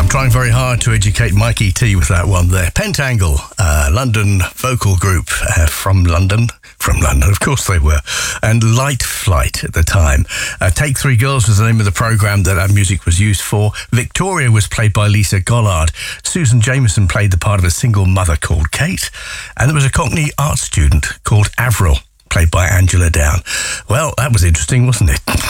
Trying very hard to educate Mikey T with that one there. Pentangle, London vocal group from London, of course they were, and Light Flight at the time. Take Three Girls was the name of the programme that music was used for. Victoria was played by Lisa Gollard. Susan Jameson played the part of a single mother called Kate, and there was a Cockney art student called Avril, played by Angela Down. Well, that was interesting, wasn't it?